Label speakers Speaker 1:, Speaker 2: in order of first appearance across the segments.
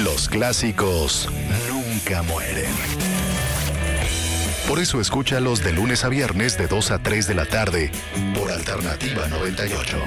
Speaker 1: Los clásicos nunca mueren. Por eso escúchalos de lunes a viernes de 2 a 3 de la tarde por Alternativa 98.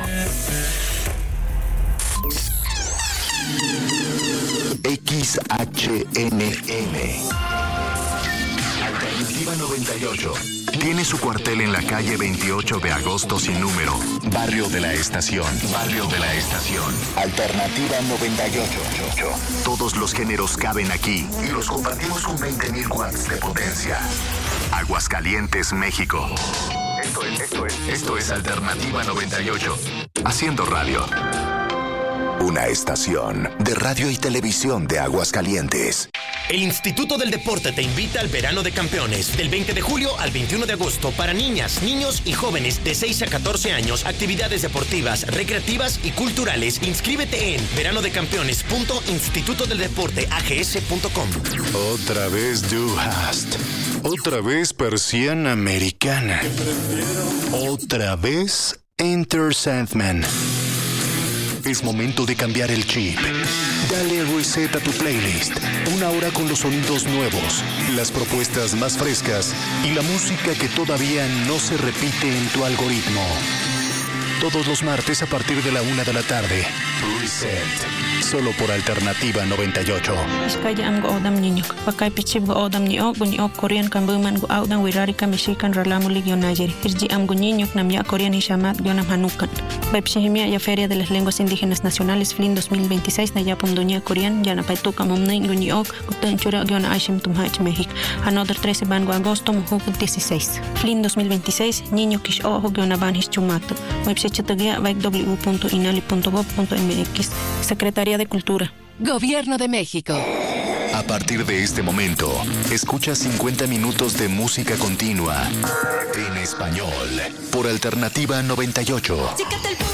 Speaker 1: XHNN Alternativa 98 tiene su cuartel en la calle 28 de agosto sin número, Barrio de la Estación. Barrio de la Estación. Alternativa 98. Todos los géneros caben aquí y los compartimos con 20.000 watts de potencia. Aguascalientes, México. Esto es Alternativa 98. Haciendo radio. Una estación de radio y televisión de Aguascalientes.
Speaker 2: El Instituto del Deporte te invita al Verano de Campeones, del 20 de julio al 21 de agosto, para niñas, niños y jóvenes de 6 a 14 años, actividades deportivas, recreativas y culturales. Inscríbete en veranodeCampeones.institutodeldeporteags.com.
Speaker 1: Otra vez Du Hast. Otra vez persiana americana. Otra vez Enter Sandman. Es momento de cambiar el chip. Dale reset a tu playlist. Una hora con los sonidos nuevos, las propuestas más frescas y la música que todavía no se repite en tu algoritmo. Todos los martes a partir de la 1 de la tarde. Reset. Solo por Alternativa 98.
Speaker 3: Iskaya am goodam niño. Pakay pichib goodam niyo Korean kambuman goodam wirarika Mexican ralamu ligionayeri. Irji am niño namya Korean hishamat gionam hanukan. Bepshihimia ya Feria de las Lenguas Indígenas Nacionales FLIN 2026 na yapum dunia Korean yana paituka mumnay gunyok guten chura giona aishim tumhach México. Another 13 ban agosto muhuk 16. FLIN 2026 niño kish ojo giona ban hischumato. Website www.inali.gov.mx. Secretaría de Cultura.
Speaker 4: Gobierno de México.
Speaker 1: A partir de este momento, escucha 50 minutos de música continua en español por Alternativa 98.